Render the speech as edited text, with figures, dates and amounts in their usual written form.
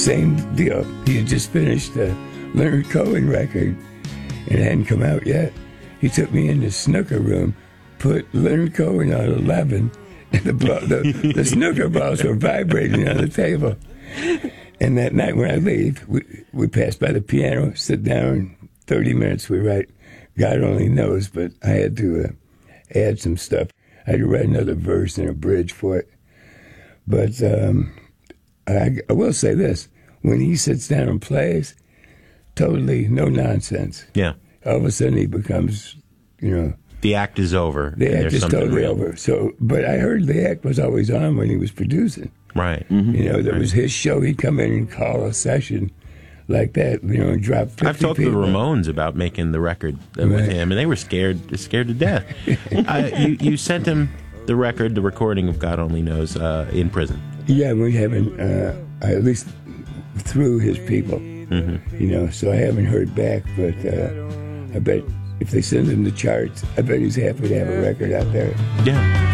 same deal. He had just finished the Leonard Cohen record, and it hadn't come out yet. He took me in the snooker room, put Leonard Cohen on 11, and the snooker balls were vibrating on the table. And that night when I leave, we pass by the piano, sit down, 30 minutes we write God Only Knows, but I had to add some stuff. I had to write another verse and a bridge for it. But I will say this. When he sits down and plays, totally no nonsense. Yeah. All of a sudden he becomes, the act is over. The act is totally real. over. So, but I heard the act was always on when he was producing. Right. Mm-hmm. There was his show. He'd come in and call a session like that, and drop 50 I've talked to people. the Ramones about making the record with him, and they were scared to death. You sent him the recording of God Only Knows, in prison. Yeah, we haven't, at least through his people, so I haven't heard back, but I bet if they send him the charts, I bet he's happy to have a record out there. Yeah.